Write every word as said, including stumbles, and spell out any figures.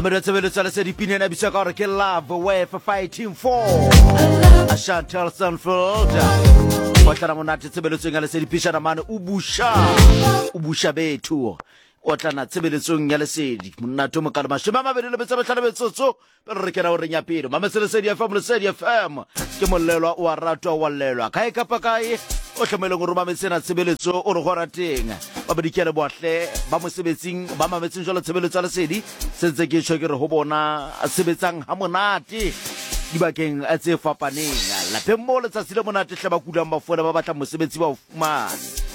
Number seven, so let's say the opinion of the kill love away for fighting for a Chantal Sunfield. What I'm not to tell you, let's say the Pisha man Ubusha Ubusha Bay tour. What I'm not to tell you, let's say, Natuma Kalamash, Mamma, a little bit of a so so, but Ricardo Riapiro, Mamma said your family said your firm, Kimolero or Rato Walera, Kaikapakai. Otamelo nguruma mesena tsebeletsho o re gora teng ba ba dikela botle ba mo sebetsing ba ma metseng jalo tsebeletsho la sedi sentse ke tshwe ke re ho bona a sebetsang ha monate dibakeng a tse fapaneng la phemmo le tsa sile monate hle ba kulang ba fola ba batla mosebetsi ba o fumana